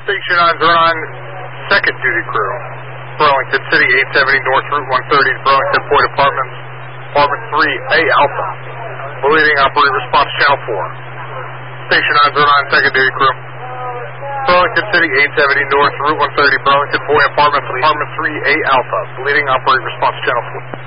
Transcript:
Station 909, second duty crew. Burlington City, 870 North Route 130, Burlington Point Apartments, Apartment 3A Alpha. Leading operator response channel 4. Station 909, second duty crew. Burlington City, 870 North Route 130, Burlington Point Apartments, Apartment 3A Alpha. Leading operator response channel 4.